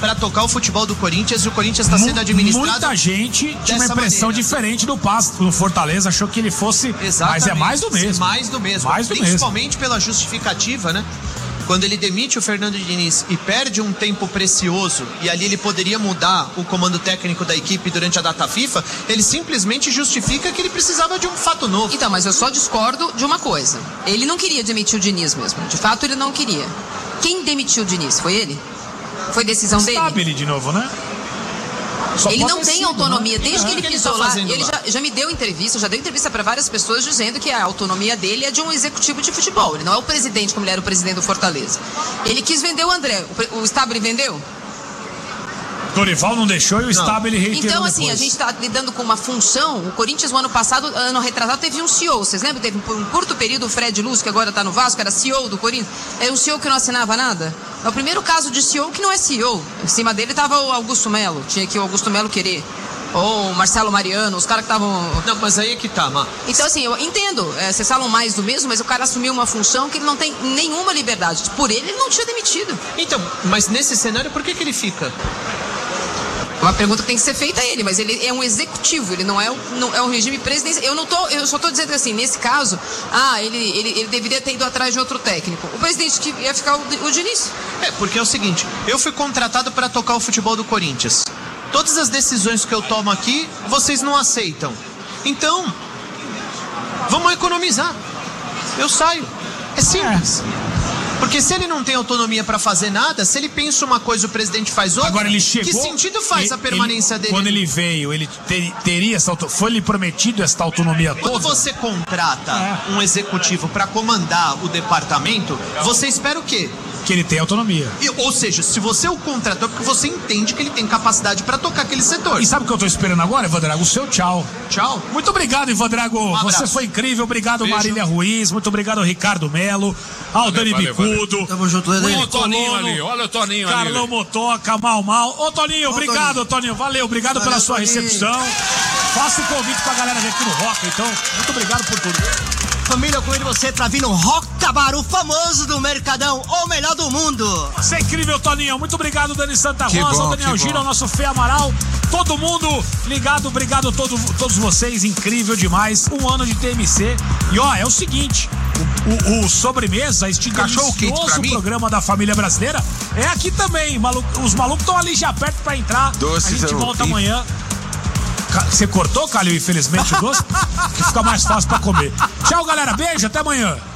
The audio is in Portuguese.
para tocar o futebol do Corinthians e o Corinthians está sendo administrado. Muita gente tinha uma impressão maneira diferente do passe no Fortaleza, achou que ele fosse. Exatamente. Mas é mais do mesmo. Mais do mesmo. Principalmente pela justificativa, né? Quando ele demite o Fernando Diniz e perde um tempo precioso, e ali ele poderia mudar o comando técnico da equipe durante a data FIFA, ele simplesmente justifica que ele precisava de um fato novo. Então, mas eu só discordo de uma coisa. Ele não queria demitir o Diniz mesmo. De fato, ele não queria. Quem demitiu o Diniz? Foi ele? Foi decisão dele? Stabile de novo, né? Ele não tem autonomia, desde que ele pisou lá, ele já me deu entrevista, já deu entrevista para várias pessoas dizendo que a autonomia dele é de um executivo de futebol, ele não é o presidente como ele era o presidente do Fortaleza. Ele quis vender o André, o Stabile vendeu? Dorival não deixou e o Stabile reiterou. Então, assim, depois. a gente está lidando com uma função. O Corinthians, no ano passado, ano retrasado, teve um CEO. Vocês lembram? Teve por um curto período o Fred Luz, que agora está no Vasco, era CEO do Corinthians. É um CEO que não assinava nada. É o primeiro caso de CEO que não é CEO. Em cima dele estava o Augusto Melo. Tinha que o Augusto Melo querer. Ou o Marcelo Mariano, os caras que estavam... Não, mas aí é que tá, Má. Então, assim, eu entendo. Vocês falam mais do mesmo, mas o cara assumiu uma função que ele não tem nenhuma liberdade. Por ele não tinha demitido. Então, mas nesse cenário, por que ele fica? Uma pergunta que tem que ser feita a ele, mas ele é um executivo, ele não é um regime presidencial. Eu só estou dizendo que, assim, nesse caso, ele deveria ter ido atrás de outro técnico. O presidente que ia ficar o Diniz. Porque é o seguinte, eu fui contratado para tocar o futebol do Corinthians. Todas as decisões que eu tomo aqui, vocês não aceitam. Então, vamos economizar. Eu saio. É simples. Porque se ele não tem autonomia para fazer nada, se ele pensa uma coisa e o presidente faz outra, agora ele chegou, que sentido faz a permanência dele? Quando ele veio, ele teria essa autonomia? Foi-lhe prometido esta autonomia toda? Quando você contrata um executivo para comandar o departamento, você espera o quê? Que ele tem autonomia. Ou seja, se você o contratou, é porque você entende que ele tem capacidade para tocar aquele setor. E sabe o que eu tô esperando agora, Ivan Drago? O seu tchau. Tchau. Muito obrigado, Ivan Drago. Você foi incrível. Obrigado, beijo. Marília Ruiz. Muito obrigado, Ricardo Melo. Ao Dani Bicudo. Tamo junto, Dani. Olha o Toninho ali. Olha o Toninho ali. Carlão Motoca, Mal. Ô, Toninho, obrigado, Toninho. Valeu, obrigado pela sua recepção. Faça o convite pra galera vir aqui no Rock, então. Muito obrigado por tudo. Família, eu convido você pra vir no Rock Cabaru, famoso do Mercadão, o melhor do mundo. Você é incrível, Toninho. Muito obrigado, Dani Santa Rosa, o Daniel Gira, o nosso Fê Amaral. Todo mundo ligado, obrigado a todos vocês. Incrível demais. Um ano de TMC. E ó, é o seguinte: o Sobremesa, este delicioso programa da família brasileira, é aqui também. Os malucos estão ali já perto pra entrar. A gente volta amanhã. Você cortou, Calil, infelizmente, o doce? Que fica mais fácil pra comer. Tchau, galera. Beijo, até amanhã.